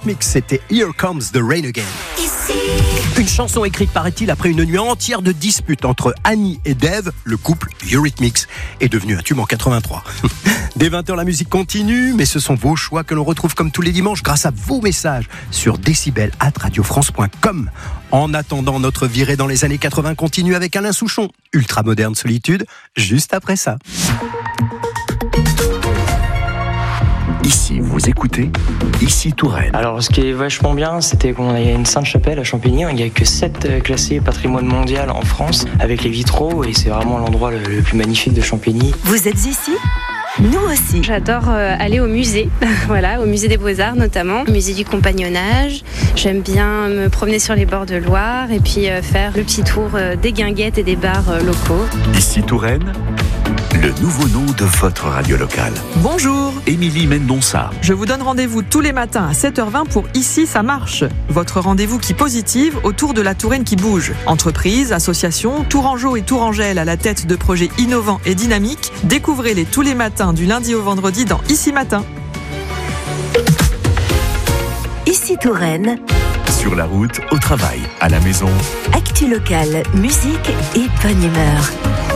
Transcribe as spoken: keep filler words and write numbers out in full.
Eurythmics, c'était Here Comes the Rain Again. Une chanson écrite, paraît-il, après une nuit entière de disputes entre Annie et Dave, le couple Eurythmics est devenu un tube en quatre-vingt-trois. Dès vingt heures, la musique continue, mais ce sont vos choix que l'on retrouve comme tous les dimanches grâce à vos messages sur décibel arobase radio france point com. En attendant, notre virée dans les années quatre-vingts continue avec Alain Souchon, Ultra Moderne Solitude, juste après ça. Ici, vous écoutez Ici Touraine. Alors, ce qui est vachement bien, c'était qu'on a une Sainte-Chapelle à Champigny. Il n'y a que sept classés patrimoine mondial en France avec les vitraux et c'est vraiment l'endroit le, le plus magnifique de Champigny. Vous êtes ici ? Nous aussi. J'adore aller au musée, voilà, au musée des Beaux-Arts notamment, au musée du Compagnonnage. J'aime bien me promener sur les bords de Loire et puis faire le petit tour des guinguettes et des bars locaux. Ici Touraine, le nouveau nom de votre radio locale. Bonjour, Émilie Mendonça. je vous donne rendez-vous tous les matins à sept heures vingt pour Ici ça marche. Votre rendez-vous qui positive autour de la Touraine qui bouge. Entreprises, associations, Tourangeaux et Tourangelles à la tête de projets innovants et dynamiques. Découvrez-les tous les matins du lundi au vendredi dans Ici Matin. Ici Touraine, Sur la route, au travail, à la maison. actu locale, musique et bonne humeur.